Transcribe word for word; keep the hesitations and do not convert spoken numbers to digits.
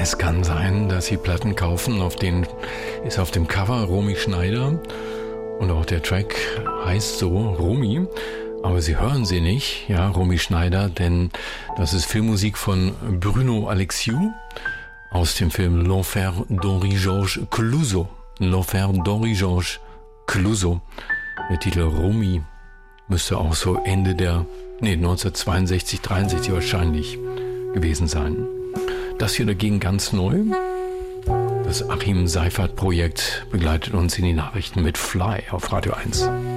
Es kann sein, dass Sie Platten kaufen, auf denen ist auf dem Cover Romy Schneider und auch der Track heißt so Romy, aber Sie hören sie nicht, ja, Romy Schneider, denn das ist Filmmusik von Bruno Alexiou aus dem Film L'Enfer d'Henri-Georges Clouzot. L'Enfer d'Henri-Georges Clouzot. Der Titel Romy müsste auch so Ende der, nee, neunzehnhundertzweiundsechzig, dreiundsechzig wahrscheinlich gewesen sein. Das hier dagegen ganz neu. Das Achim Seifert Projekt begleitet uns in die Nachrichten mit Fly auf Radio eins.